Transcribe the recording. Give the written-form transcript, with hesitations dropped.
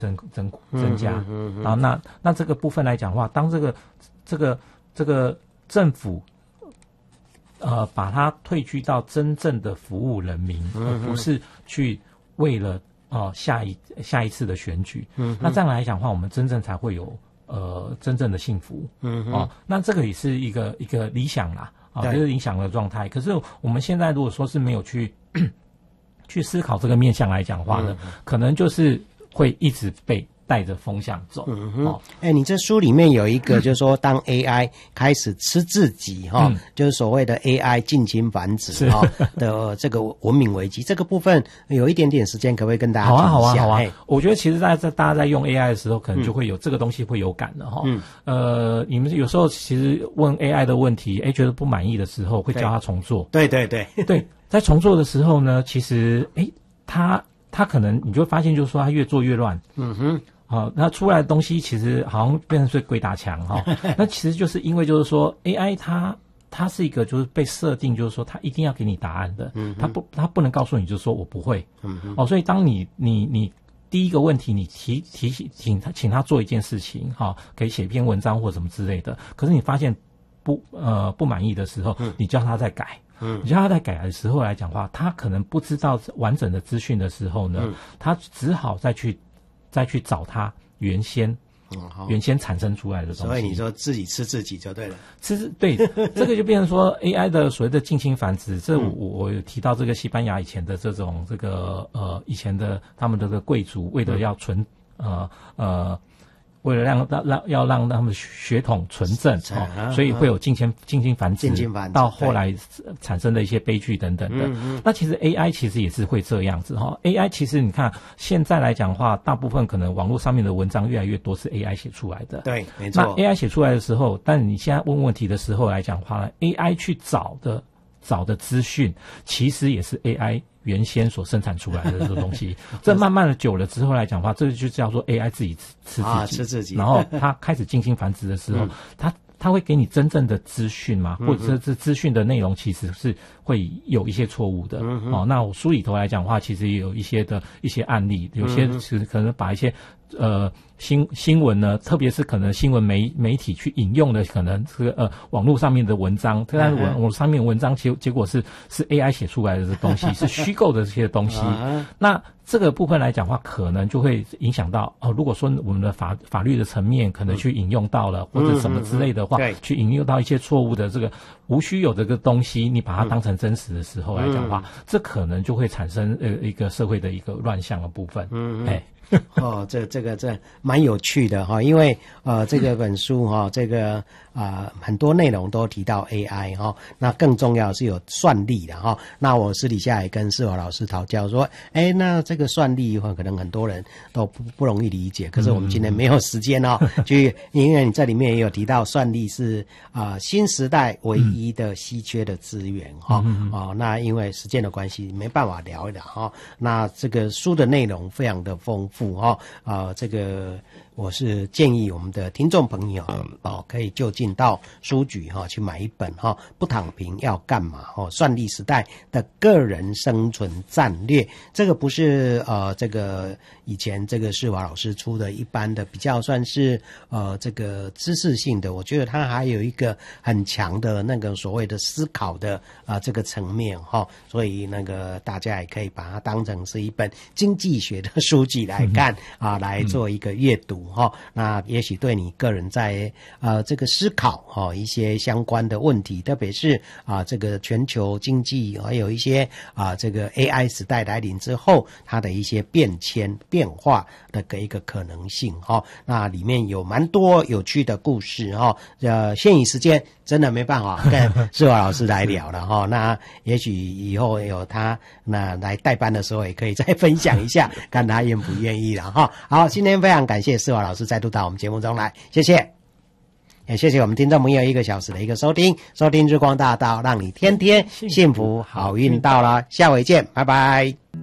增加。然后那这个部分来讲的话，当这个政府把它退居到真正的服务人民，而不是去为了下一次的选举。那这样来讲的话，我们真正才会有真正的幸福。那这个也是一个理想啦，就是理想的状态。可是我们现在如果说是没有去思考这个面向来讲的话呢，可能就是会一直被带着风向走。 你这书里面有一个就是说当 AI 开始吃自己就是所谓的 AI 近亲繁殖的这个文明危机，这个部分有一点点时间，可不可以跟大家提一下？ 好啊。我觉得其实大家在用 AI 的时候，可能就会有这个东西会有感的你们有时候其实问 AI 的问题，觉得不满意的时候，会叫他重做。 对， 在重做的时候呢，其实他可能你就会发现，就是说他越做越乱。那出来的东西其实好像变成是鬼打墙那其实就是因为就是说 AI 它是一个就是被设定，就是说它一定要给你答案的。它不能告诉你就是说我不会。所以当你第一个问题你请他做一件事情可以写一篇文章或什么之类的，可是你发现不满意的时候，你叫他再改。你叫他在改的时候来讲话，他可能不知道完整的资讯的时候呢，他只好再去找他原先产生出来的东西。 所以你说自己吃自己就对了。 对，这个就变成说 AI 的所谓的近亲繁殖。这我有提到这个西班牙以前的这种以前的他们的这个贵族为了要为了让他们的血统纯正所以会有近亲繁殖，到后来产生的一些悲剧等等的。那其实 AI 其实也是会这样子AI 其实你看现在来讲的话，大部分可能网络上面的文章越来越多是 AI 写出来的。 对，没错。 那 AI 写出来的时候，但你现在问问题的时候来讲的话呢， AI 去找的资讯其实也是 AI原先所生产出来的这个东西。这慢慢的久了之后来讲的话，这就叫做 AI 自己吃自己。然后它开始近亲繁殖的时候，它会给你真正的资讯吗？或者是资讯的内容其实是会有一些错误的。那我书里头来讲的话，其实也有一些案例，有些是可能把一些新闻呢，特别是可能新闻媒体去引用的可能这个网络上面的文章，但是网络上面文章结果是 AI 写出来的这东西，是虚构的这些东西。那这个部分来讲的话，可能就会影响到如果说我们的法律的层面可能去引用到了或者什么之类的话，去引用到一些错误的这个无虚有的这个东西，你把它当成真实的时候来讲的话，这可能就会产生一个社会的一个乱象的部分。 这蛮有趣的因为这个本书这个很多内容都提到 AI 那更重要的是有算力的那我私底下也跟世华老师讨教说，那这个算力可能很多人都不容易理解，可是我们今天没有时间去因为你这里面也有提到算力是新时代唯一的稀缺的资源那因为时间的关系没办法聊一聊那这个书的内容非常的丰富这个我是建议我们的听众朋友可以就近到书局去买一本不躺平要干嘛算力时代的个人生存战略。这个不是这个以前这个世华老师出的一般的比较算是这个知识性的，我觉得它还有一个很强的那个所谓的思考的这个层面所以那个大家也可以把它当成是一本经济学的书籍来看来做一个阅读那也许对你个人在这个思考一些相关的问题，特别是这个全球经济还有一些这个 AI 时代来临之后它的一些变迁变化的一个可能性那里面有蛮多有趣的故事限于时间真的没办法跟世华老师来聊了那也许以后有他那来代班的时候也可以再分享一下看他愿不愿意了好，今天非常感谢世华老师再度到我们节目中来，谢谢。也谢谢我们听众朋友1个小时的一个收听日光大道，让你天天幸福好运到了，下回见，拜拜。